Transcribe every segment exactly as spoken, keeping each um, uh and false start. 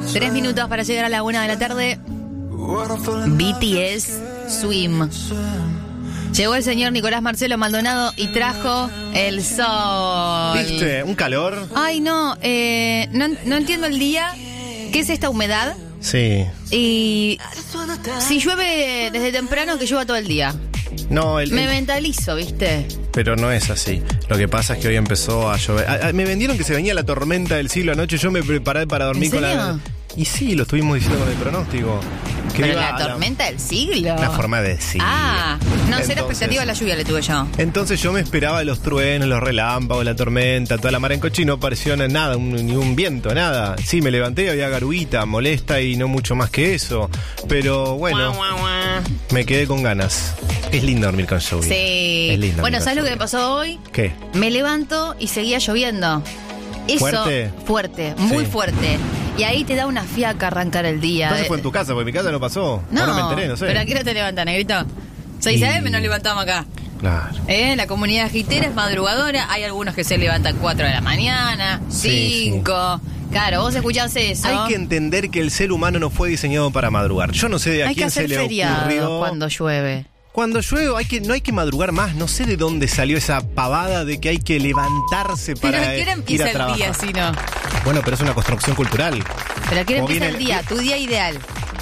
Tres minutos para llegar a la una de la tarde. B T S Swim. Llegó el señor Nicolás Marcelo Maldonado y trajo el sol. ¿Viste? Un calor. Ay, no, eh, no, no entiendo el día. ¿Qué es esta humedad? Sí. Y si llueve desde temprano, que llueva todo el día. No, el, Me el, mentalizo, ¿viste? pero no es así. Lo que pasa es que hoy empezó a llover. A- a- me vendieron que se venía la tormenta del siglo anoche. Yo me preparé para dormir ¿En con serio? la... Y sí, lo estuvimos diciendo con el pronóstico. Que Pero iba la a tormenta del siglo. Una forma de decir. Ah, no, cero Entonces- expectativa de la lluvia le tuve yo. Entonces yo me esperaba los truenos, los relámpagos, la tormenta, toda la mar en coche y no apareció nada, un- ni un viento, nada. Sí, me levanté y había garuita, molesta y no mucho más que eso. Pero bueno, me quedé con ganas. Es lindo dormir con lluvia. Sí. Es lindo. Bueno, dormir ¿sabes lo con que me lluvia. pasó hoy? ¿Qué? Me levanto y seguía lloviendo. Eso, ¿Fuerte? fuerte, muy Sí. fuerte. Y ahí te da una fiaca arrancar el día. Entonces Eh, fue en tu casa, porque en mi casa no pasó. No, O no me enteré, no sé. pero ¿a qué hora te levantas, negrito? seis Y- a eme nos levantamos acá. Claro. ¿Eh? La comunidad gitera es madrugadora. Hay algunos que se levantan cuatro de la mañana, Sí, cinco. Claro, vos escuchás eso. Hay que entender que el ser humano no fue diseñado para madrugar. Yo no sé de a Hay que quién se hacer le feriados ocurrió. cuando llueve. Cuando llueve hay que, no hay que madrugar más. No sé de dónde salió esa pavada de que hay que levantarse Pero para ¿a qué hora ir empieza a el trabajar. día si no? Bueno, pero es una construcción cultural. ¿Pero a qué hora Como empieza viene el el- día? Tu día ideal.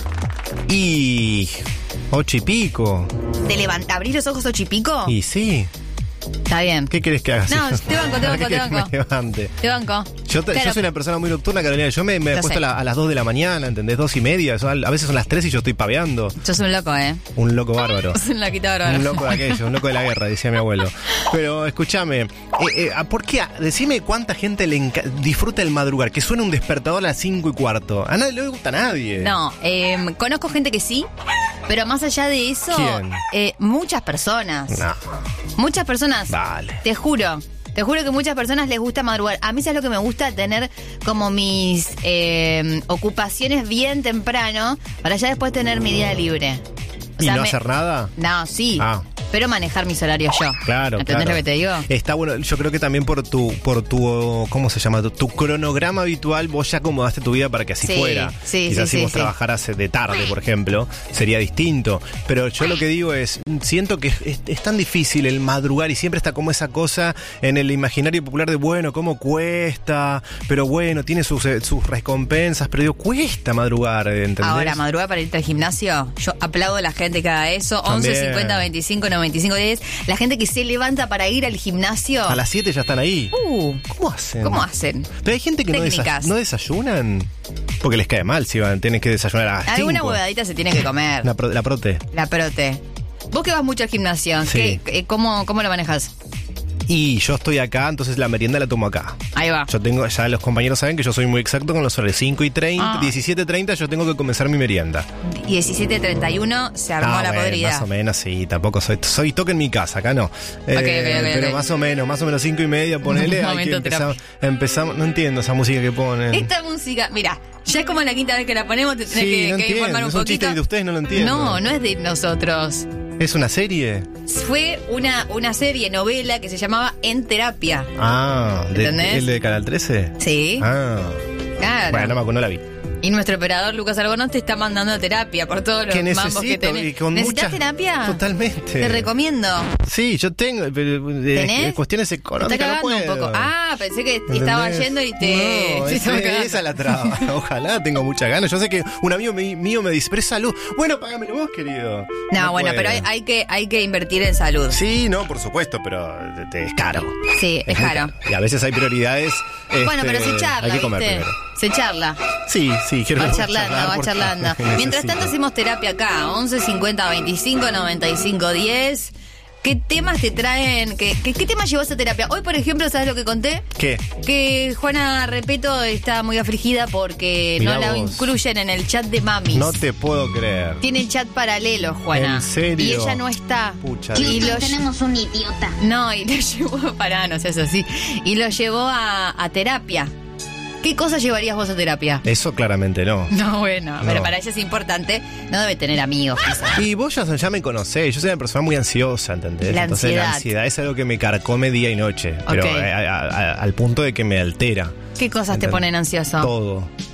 Y... ocho y pico. ¿Te levanta, abrís los ojos ocho y pico? Y sí. Está bien. ¿Qué querés que haga? No, te banco, te ¿A banco, qué te querés que banco. me levante? Te banco. Yo, te- Claro. yo soy una persona muy nocturna, Carolina. Yo me, me Yo acuesto sé. a, la- a las dos de la mañana, ¿entendés? Dos y media. Son- a veces son las tres y yo estoy paveando. Sos un loco, ¿eh? Un loco bárbaro. Sos un loquito bárbaro. Un loco de aquello, un loco de la guerra, decía mi abuelo. Pero escúchame, eh, eh, ¿por qué? Decime cuánta gente le enca- disfruta el madrugar, que suena un despertador a las cinco y cuarto. A nadie le gusta a nadie. No, eh, conozco gente que sí, pero más allá de eso, ¿Quién? eh, muchas personas. No, Muchas personas. vale. Te juro. Te juro que muchas personas les gusta madrugar. A mí, ¿sabes lo que me gusta? Tener como mis eh, ocupaciones bien temprano para ya después tener mi día libre. O ¿Y sea, no me- hacer nada? No, sí. Ah. Pero manejar mis horarios yo. Claro, ¿Entendés claro. lo que te digo? Está bueno, yo creo que también por tu, por tu, ¿cómo se llama? Tu, tu cronograma habitual, vos ya acomodaste tu vida para que así Sí, fuera. sí, Quizás sí, si sí, vos sí. trabajaras de tarde, por ejemplo, sería distinto. Pero yo lo que digo es, siento que es, es tan difícil el madrugar y siempre está como esa cosa en el imaginario popular de, bueno, cómo cuesta, pero bueno, tiene sus, eh, sus recompensas, pero digo, cuesta madrugar, ¿entendés? Ahora, madrugar para irte al gimnasio, yo aplaudo a la gente que haga eso. once También. cincuenta veinticinco noventa y cinco diez. La gente que se levanta para ir al gimnasio. A las siete ya están ahí. Uh, ¿Cómo hacen? ¿Cómo hacen? Pero hay gente que no, desa- Técnicas. no desayunan porque les cae mal si van, tienen que desayunar a las Alguna cinco. huevadita se tiene que comer. La, pro- la prote. La prote. Vos que vas mucho al gimnasio, Sí. ¿qué- eh, cómo, ¿cómo lo manejas? Y yo estoy acá, entonces la merienda la tomo acá. Ahí va. Yo tengo, ya los compañeros saben que yo soy muy exacto con los horarios. cinco y treinta, Ah. diecisiete treinta yo tengo que comenzar mi merienda. diecisiete treinta y uno se armó Ah, la bueno, podrida. más o menos, sí, tampoco soy, soy toque en mi casa, acá no. Eh, ok, ok, pero ok. más o menos, más o menos cinco y media, ponele, Un hay que momento empezar, empezamos, no entiendo esa música que ponen. Esta música, mira, ya es como la quinta vez que la ponemos, te tenés Sí, que, no que entiendo, informar un es un poquito. chiste de ustedes, no lo entiendo. No, no es de nosotros. ¿Es una serie? Fue una, una serie, novela que se llamaba En Terapia. Ah, de, ¿Entendés? ¿el de Canal trece? Sí, Ah, claro. bueno, no me acuerdo, no la vi. Y nuestro operador Lucas Argonón te está mandando a terapia por todos los Que mambos que necesito, tenés. y con ¿Necesitas muchas- terapia? Totalmente. Te recomiendo. Sí, yo tengo, pero de, ¿Tenés? de cuestiones Te está económicas no cagando un puedo. poco. Ah, pensé que ¿Entendés? estaba yendo y te... No, te esa, estaba cagando. esa la traba. Ojalá, tengo muchas ganas. Yo sé que un amigo me- mío me dice, pero es salud. Bueno, págamelo vos, querido. No, bueno, puedo. pero hay, hay que, hay que invertir en salud. Sí, no, por supuesto, pero te- te- es caro. Sí, es muy caro. Y a veces hay prioridades. Bueno, este, pero se charla, hay que comer ¿viste? primero. Se charla. Sí, sí, quiero Va que charlando, charlar va porque charlando. Mientras necesito. tanto hacemos terapia acá, once cincuenta veinticinco noventa y cinco diez. ¿Qué temas te traen? ¿Qué, qué, qué temas llevas a terapia? Hoy, por ejemplo, ¿sabes lo que conté? ¿Qué? Que Juana Repeto está muy afligida porque Mirá no la vos. incluyen en el chat de mamis. No te puedo creer. Tiene chat paralelo, Juana. ¿En serio? Y ella no está. Pucha. Y lo, Tenemos un idiota. no, y lo llevó, pará, no seas así. Y lo llevó a, a terapia. ¿Qué cosas llevarías vos a terapia? Eso claramente no. No, bueno, pero No. para ella es importante. No debe tener amigos, quizás. Y vos ya, ya me conocés, yo soy una persona muy ansiosa, ¿entendés? La Entonces ansiedad. la ansiedad es algo que me carcome día y noche, pero Ok. a- a- a- al punto de que me altera. ¿Qué cosas te ¿entendés? ponen ansioso? Todo.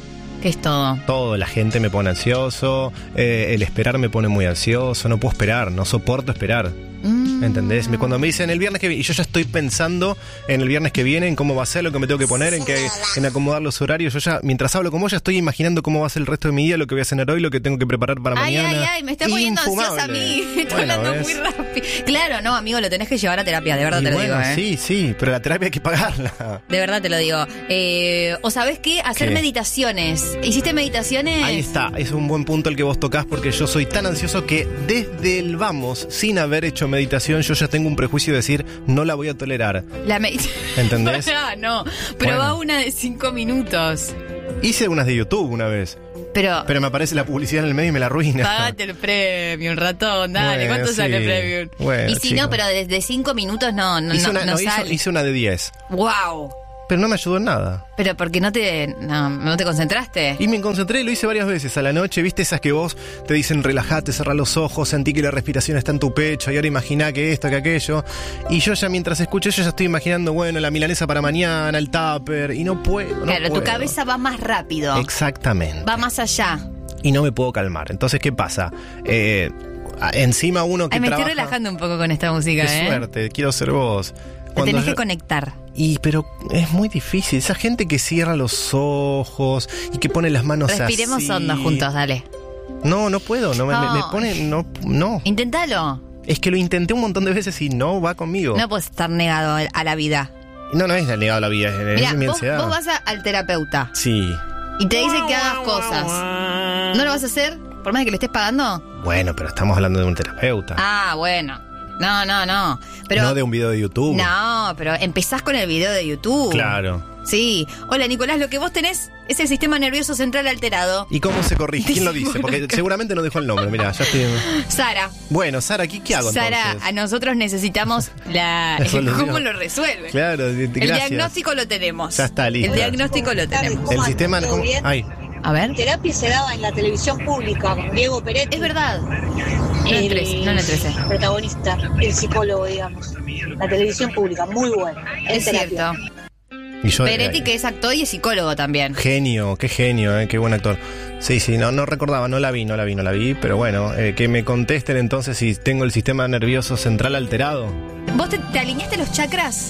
¿Qué es todo? Todo, la gente me pone ansioso, eh, el esperar me pone muy ansioso, no puedo esperar, no soporto esperar. Mm. ¿Entendés? Cuando me dicen el viernes que viene, y yo ya estoy pensando en el viernes que viene, en cómo va a ser, lo que me tengo que poner, en que en acomodar los horarios. Yo ya, mientras hablo con vos, ya estoy imaginando cómo va a ser el resto de mi día, lo que voy a cenar hoy, lo que tengo que preparar para ay, mañana. Ay, ay, me está poniendo Infumable. ansiosa a mí. Me está bueno, hablando ¿ves? muy rápido. Claro, no, amigo, lo tenés que llevar a terapia, de verdad y te bueno, lo digo, ¿eh? Sí, sí, pero la terapia hay que pagarla. De verdad te lo digo. Eh, ¿O sabés qué? Hacer ¿Qué? meditaciones. ¿Hiciste meditaciones? Ahí está, es un buen punto el que vos tocás, porque yo soy tan ansioso que desde el vamos, sin haber hecho meditación, yo ya tengo un prejuicio de decir, no la voy a tolerar. La meditación. ¿Entendés? no, pero bueno. va una de cinco minutos. Hice unas de YouTube una vez. Pero, Pero me aparece la publicidad en el medio y me la arruina. pagate el premium, ratón, dale, Bueno, ¿cuánto sí. sale el premium? Bueno, y si chico. no, pero desde cinco minutos no, no, hice, no, una, no no, hizo- sale. hice una de diez. Wow. Pero no me ayudó en nada. Pero porque no te, no, no te concentraste. Y me concentré, lo hice varias veces a la noche. ¿Viste esas que vos te dicen relajate, cerrá los ojos, sentí que la respiración está en tu pecho y ahora imaginá que esto, que aquello? Y yo ya mientras escucho, yo ya estoy imaginando, bueno, la milanesa para mañana, el tupper, y no puedo. No Claro, puedo. tu cabeza va más rápido. Exactamente. Va más allá. Y no me puedo calmar. Entonces, ¿qué pasa? Eh, a- encima uno que Ay, me trabaja... estoy relajando un poco con esta música, Qué ¿eh? suerte, quiero ser vos. Te Cuando tenés yo- que conectar. Y pero es muy difícil. Esa gente que cierra los ojos y que pone las manos Respiremos así. hondo juntos, dale. No, no puedo. No, me, me- me Ay. pone... No, no. Inténtalo. Es que lo intenté un montón de veces y no va conmigo. No puedes estar negado a la vida. No, no es negado a la vida, es, Mira, es mi vos, ansiedad. vos vas a- al terapeuta Sí. y te dice que hagas cosas. ¿No lo vas a hacer? ¿Por más de que le estés pagando? Bueno, pero estamos hablando de un terapeuta. Ah, bueno. No, no, no. Pero, no de un video de YouTube. No, pero empezás con el video de YouTube. Claro. Sí. Hola, Nicolás, lo que vos tenés es el sistema nervioso central alterado. ¿Y cómo se corrige? ¿Quién lo dice? Porque seguramente no dejó el nombre. Mirá, ya estoy... Sara. Bueno, Sara, ¿qué, qué hago Sara, entonces? a nosotros necesitamos la... La solución. ¿Cómo lo resuelve? Claro, de- de- El gracias. diagnóstico lo tenemos. Ya está, listo. El diagnóstico lo tenemos. El sistema... ¿Todo ¿cómo? bien? Ay, A ver. Terapia se daba en la televisión pública con Diego Peretti. Es verdad. No en el trece, no en el trece. protagonista, el psicólogo, digamos. La televisión pública, muy buena. En Es terapia. cierto. y yo... Peretti, eh, que es actor y es psicólogo también. Genio, qué genio, eh, qué buen actor. Sí, sí, no, no recordaba, no la vi, no la vi, no la vi, pero bueno, eh, que me contesten entonces si tengo el sistema nervioso central alterado. ¿Vos te, te alineaste los chakras?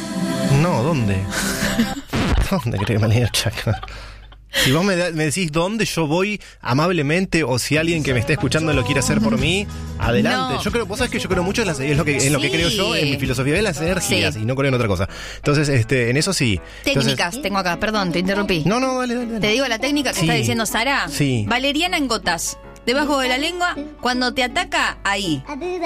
No, ¿dónde? ¿Dónde crees que me alineo el chakra? Si vos me, da- me decís dónde yo voy amablemente o si alguien que me está escuchando lo quiere hacer por mí, adelante. No. Yo creo, vos sabés que yo creo mucho en, las, en lo que en lo que Sí. creo yo, en mi filosofía de las energías Sí. y no creo en otra cosa. Entonces, este, en eso sí. Entonces- Técnicas tengo acá, perdón, te interrumpí. no, no, dale, dale. dale. Te digo la técnica que Sí. está diciendo Sara. Sí. Valeriana en gotas. Debajo de la lengua, cuando te ataca, ahí.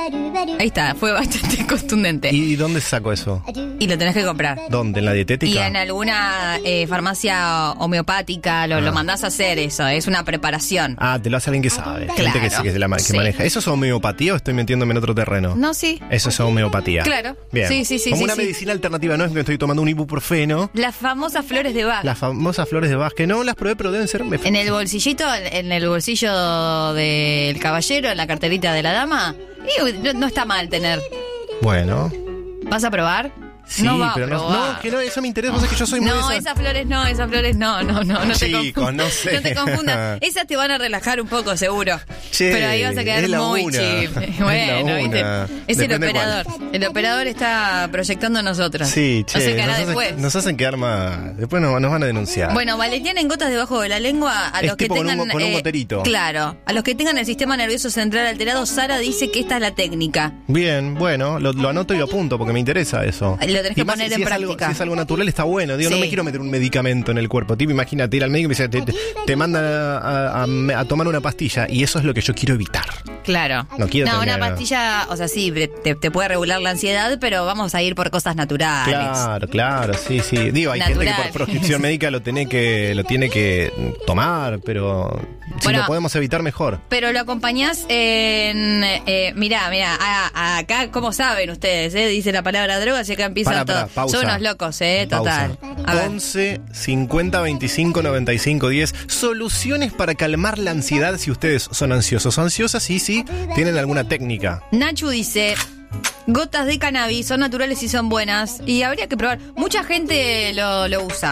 Ahí está, fue bastante contundente. Y, ¿Y dónde saco eso? lo tenés que comprar. ¿Dónde? ¿En la dietética? Y en alguna eh, farmacia homeopática lo, lo mandás a hacer eso, es una preparación. Ah, te lo hace alguien que sabe. Claro. Gente que, que, se la ma- que Sí. maneja. ¿Eso es homeopatía o estoy metiéndome en otro terreno? No, sí. Eso es homeopatía. Claro. Bien. Sí, sí, sí, Como sí, una sí. medicina alternativa, no es que estoy tomando un ibuprofeno. Las famosas flores de Bach. Las famosas flores de Bach, que no las probé, pero deben ser... En el bolsillito, en el bolsillo del caballero, en la carterita de la dama, y no, no está mal tener. Bueno. ¿Vas a probar? Sí, no va a pero no, probar. no, que no, eso me interesa, vos es que yo soy muy No, de esa- esas flores no, esas flores no, no, no, no te Chicos, confundas. no sé. No te confundas. Esas te van a relajar un poco, seguro. Che, pero ahí vas a quedar es la muy una. chip. Es la Bueno, ¿viste? una. Es el Depende operador. El operador está proyectando a nosotros. Sí, che, No se quedará nos, después. hacen, nos hacen quedar más... Después nos, nos van a denunciar. Bueno, valeriana en gotas debajo de la lengua, a Es los que tipo con un tengan... go- con un goterito. Claro, a los que tengan el sistema nervioso central alterado, Sara dice que esta es la técnica. Bien, bueno, lo, lo anoto y lo apunto porque me interesa eso. Lo tenés Y que más poner si en es algo- práctica. si es algo natural está bueno. Digo, no Sí. me quiero meter un medicamento en el cuerpo. Tipo, imagínate ir al médico y me dice, te, te, te mandan a, a- a- a tomar una pastilla y eso es lo que yo quiero evitar. Claro. No quiero No, tener- una pastilla, o sea, sí, te, te puede regular la ansiedad, pero vamos a ir por cosas naturales. Claro, claro, sí, sí. Digo, hay gente que Naturales. por proscripción médica lo tiene que lo tiene que tomar, pero si Bueno, lo podemos evitar mejor. Pero lo acompañás en... Eh, mirá, mirá, a- a- acá, ¿cómo saben ustedes? Eh? Dice la palabra drogas y acá empiezan Pará, pará, todos. pausa. Son unos locos, ¿eh? Total. Pausa. A ver. once cincuenta veinticinco noventa y cinco diez. Soluciones para calmar la ansiedad si ustedes son ansiosos o ansiosas y si tienen alguna técnica. Nachu dice... Gotas de cannabis son naturales y son buenas. Y habría que probar. Mucha gente lo, lo usa.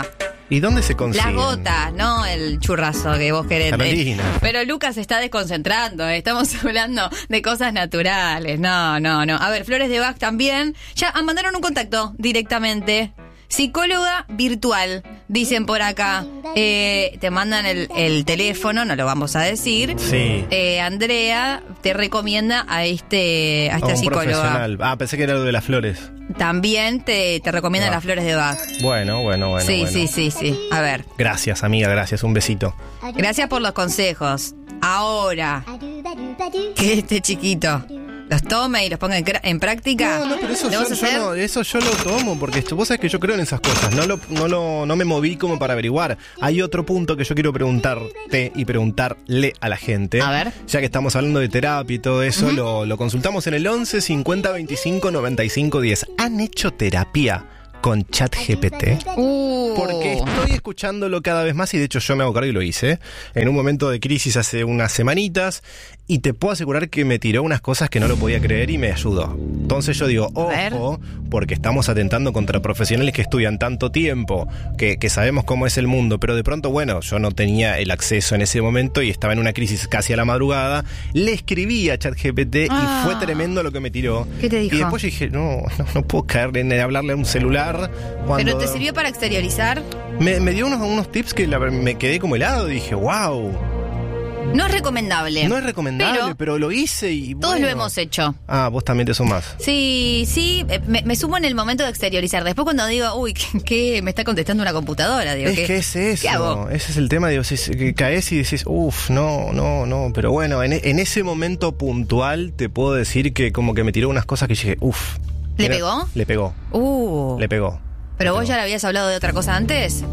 ¿Y dónde se consigue? Las gotas, no el churrazo que vos querés. Carolina. Pero Lucas se está desconcentrando, eh. Estamos hablando de cosas naturales. No, no, no. A ver, flores de Bach también. Ya mandaron un contacto directamente. Psicóloga virtual, dicen por acá. Eh, te mandan el, el teléfono, no lo vamos a decir. Sí. Eh, Andrea te recomienda a este a esta un psicóloga. Profesional. Ah, pensé que era lo de las flores. También te, te recomienda Ah. las flores de Bach. Bueno, bueno, bueno. sí, bueno. sí, sí, sí. A ver. Gracias, amiga, gracias. Un besito. Gracias por los consejos. Ahora, que este chiquito los tome y los ponga en, cra- en práctica. No, no, pero eso ¿lo yo, vas a yo hacer? no, eso yo lo tomo, porque esto, vos sabés que yo creo en esas cosas, no lo, no lo, no me moví como para averiguar. Hay otro punto que yo quiero preguntarte y preguntarle a la gente. A ver. Ya que estamos hablando de terapia y todo eso, uh-huh. lo, lo consultamos en el once cincuenta veinticinco noventa y cinco diez. ¿Han hecho terapia con ChatGPT? Uh. Porque estoy escuchándolo cada vez más y de hecho yo me hago cargo y lo hice en un momento de crisis hace unas semanitas y te puedo asegurar que me tiró unas cosas que no lo podía creer y me ayudó. Entonces yo digo, ojo, porque estamos atentando contra profesionales que estudian tanto tiempo, que, que sabemos cómo es el mundo, pero de pronto, bueno, yo no tenía el acceso en ese momento y estaba en una crisis casi a la madrugada. Le escribí a ChatGPT ah. y fue tremendo lo que me tiró. ¿Qué te dijo? Y después yo dije, no, no, no puedo caer en hablarle a un celular. Cuando ¿Pero te sirvió para exteriorizar? Me, me dio unos, unos tips que la, me quedé como helado y dije, wow. No es recomendable. No es recomendable, pero, pero lo hice y todos bueno. lo hemos hecho. Ah, vos también te sumás. Sí, sí, me, me sumo en el momento de exteriorizar. Después cuando digo, uy, ¿qué, qué me está contestando una computadora? Digo, es ¿qué, que es eso. ¿qué hago? Ese es el tema, digo, si, que caes y decís, uff, no, no, no. Pero bueno, en, en ese momento puntual te puedo decir que como que me tiró unas cosas que dije, uff. ¿Le pegó? Le pegó. Uh. Le pegó. ¿Pero le vos pegó. ya le habías hablado de otra cosa antes?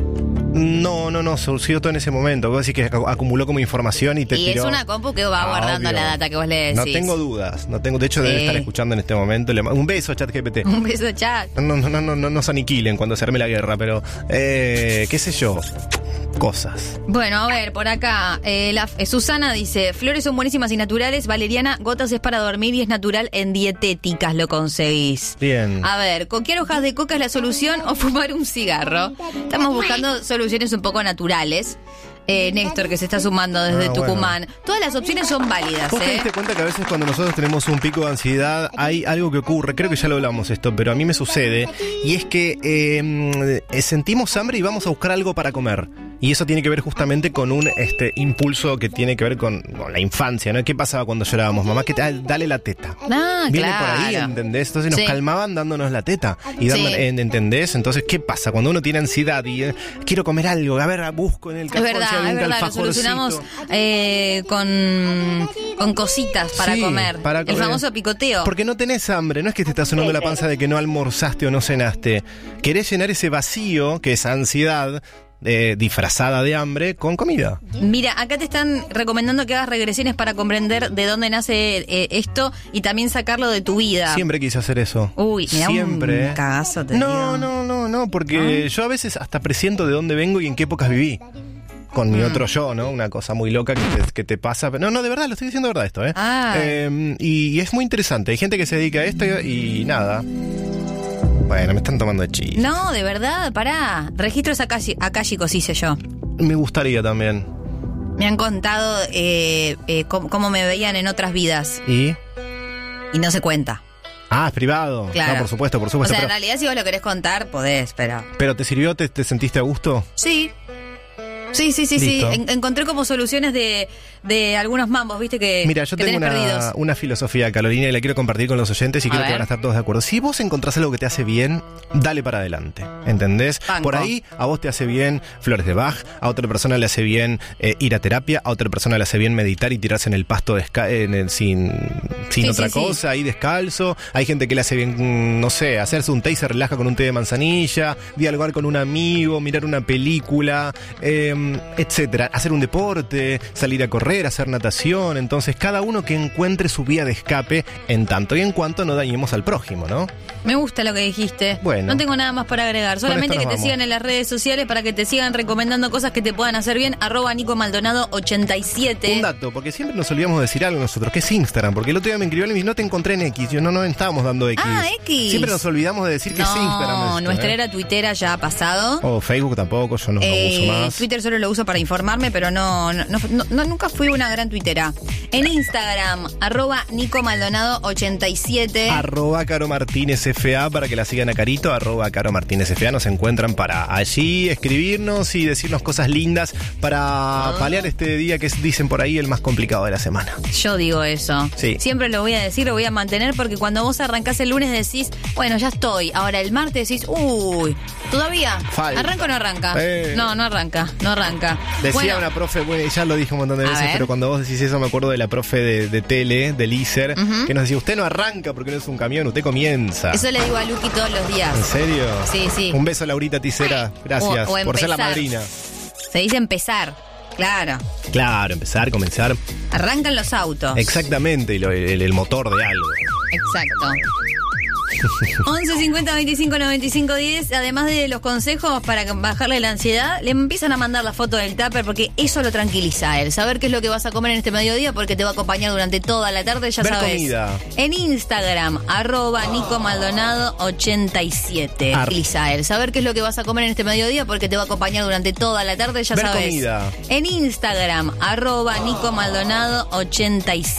No, no, no, surgió todo en ese momento. Vos decís que acumuló como información y te y tiró. Es una compu que va ah, guardando obvio. la data que vos le decís. No tengo dudas, no tengo, de hecho sí. debe estar escuchando en este momento. Le mando un beso, ChatGPT. Un beso, chat. No, no, no, no, no nos aniquilen cuando se arme la guerra, pero eh, qué sé yo, cosas. Bueno, a ver, por acá, eh, la, eh, Susana dice, flores son buenísimas y naturales, Valeriana, gotas es para dormir y es natural, en dietéticas lo conseguís. Bien. A ver, ¿coquear hojas de coca es la solución o fumar un cigarro? Estamos buscando soluciones un poco naturales. Eh, Néstor, que se está sumando desde ah, Tucumán. Bueno. Todas las opciones son válidas, ¿Vos te ¿eh? diste cuenta que a veces cuando nosotros tenemos un pico de ansiedad hay algo que ocurre? Creo que ya lo hablamos esto, pero a mí me sucede. Y es que eh, sentimos hambre y vamos a buscar algo para comer. Y eso tiene que ver justamente con un este impulso que tiene que ver con, con la infancia, ¿no? ¿Qué pasaba cuando llorábamos? Mamá, que te, dale la teta. Ah, Viene claro. por ahí, ¿entendés? Entonces nos sí. calmaban dándonos la teta. Y dando, sí. ¿entendés? Entonces, ¿qué pasa? Cuando uno tiene ansiedad y eh, quiero comer algo, a ver, busco en el cajón. Es verdad, si hay un es verdad, lo solucionamos eh, con, con cositas para sí, comer. Para el comer. famoso picoteo. Porque no tenés hambre, no es que te está sonando la panza de que no almorzaste o no cenaste. Querés llenar ese vacío, que es ansiedad, eh, disfrazada de hambre, con comida. Mira, acá te están recomendando que hagas regresiones para comprender de dónde nace eh, esto y también sacarlo de tu vida. Siempre quise hacer eso. Uy, mira, siempre. un cagazo te No, digo. no, no, no, porque ¿Ah? yo a veces hasta presiento de dónde vengo y en qué épocas viví. Con mi mm. otro yo, ¿no? Una cosa muy loca que te, que te pasa. No, no, de verdad, lo estoy diciendo de verdad esto, ¿eh? Ah. eh y, y es muy interesante. Hay gente que se dedica a esto y, y nada. Bueno, me están tomando de chiste. No, de verdad, pará. Registros akáshicos hice yo. Me gustaría también. Me han contado eh, eh, cómo, cómo me veían en otras vidas. ¿Y? Y no se cuenta. Ah, es privado. Claro. No, por supuesto, por supuesto. O sea, pero, en realidad si vos lo querés contar, podés, pero... ¿Pero te sirvió? ¿Te, te sentiste a gusto? Sí. Sí, sí, sí, Listo. sí. En, encontré como soluciones de, de algunos mambos, viste, que Mira, yo que tengo tenés una, perdidos. una filosofía, Carolina, y la quiero compartir con los oyentes y A creo ver. que van a estar todos de acuerdo. Si vos encontrás algo que te hace bien, dale para adelante, ¿entendés? Banco. Por ahí a vos te hace bien flores de Bach, a otra persona le hace bien eh, ir a terapia, a otra persona le hace bien meditar y tirarse en el pasto desca- en el, sin, sin Sí, otra sí, sí. cosa, ahí descalzo. Hay gente que le hace bien, mm, no sé, hacerse un té y se relaja con un té de manzanilla, dialogar con un amigo, mirar una película. Eh, eh, etcétera. Hacer un deporte, salir a correr, hacer natación. Entonces, cada uno que encuentre su vía de escape en tanto y en cuanto no dañemos al prójimo, ¿no? Me gusta lo que dijiste. Bueno. No tengo nada más para agregar. Solamente que te vamos. sigan en las redes sociales para que te sigan recomendando cosas que te puedan hacer bien. Arroba Nico Maldonado ochenta y siete. Un dato, porque siempre nos olvidamos de decir algo nosotros, que es Instagram. Porque el otro día me escribió y me dijo, no te encontré en X. Yo no, no estábamos dando X. Ah, X. Siempre nos olvidamos de decir que es Instagram. No, esto, nuestra ¿eh? era tuitera ya ha pasado. O Facebook tampoco, yo no lo Eh, uso más. Twitter solo lo uso para informarme, pero no, no, no, no- nunca fui una gran tuitera. En Instagram, arroba Nico Maldonado ochenta y siete. Arroba Caro Martínez F A para que la sigan a Carito, arroba Caro Martínez F A. Nos encuentran para allí escribirnos y decirnos cosas lindas para Ah. paliar este día que es, dicen por ahí, el más complicado de la semana. Yo digo eso. Sí. Siempre lo voy a decir, lo voy a mantener, porque cuando vos arrancás el lunes decís, bueno, ya estoy. Ahora el martes decís, uy, ¿todavía? Falta. ¿Arranca o no arranca? Eh. No, no arranca, no arranca. Decía Bueno, una profe, bueno, ya lo dije un montón de A veces, ver. pero cuando vos decís eso me acuerdo de la profe de, de tele, del I S E R, Ujú. que nos decía, usted no arranca porque no es un camión, usted comienza. eso le digo a Luqui todos los días. ¿En serio? Sí, sí. Un beso a Laurita Ticera, gracias O- o por ser la empezar. madrina. Se dice empezar, claro. Claro, empezar, comenzar. Arrancan los autos. Exactamente, y lo- el, el motor de algo. Exacto. once cincuenta veinticinco noventa y cinco diez. Además de los consejos para bajarle la ansiedad, le empiezan a mandar la foto del tupper, porque eso lo tranquiliza a él. Saber qué es lo que vas a comer en este mediodía, porque te va a acompañar durante toda la tarde, ya Ver sabes. comida. En Instagram, arroba Nico Maldonado ochenta y siete. Ar- Elisael, saber qué es lo que vas a comer en este mediodía, porque te va a acompañar durante toda la tarde, ya Ver sabes. comida. En Instagram, arroba Nico Maldonado ochenta y siete.